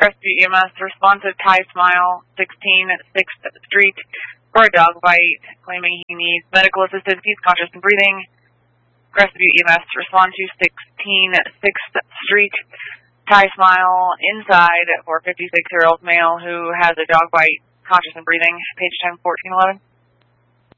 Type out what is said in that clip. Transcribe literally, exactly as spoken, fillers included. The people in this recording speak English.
Crestview E M S, respond to Ty Smile, sixteen sixth Street, for a dog bite, claiming he needs medical assistance. He's conscious and breathing. Crestview E M S, respond to sixteen sixth Street, Ty Smile, inside for a fifty-six-year-old male who has a dog bite, conscious and breathing. Page ten fourteen eleven.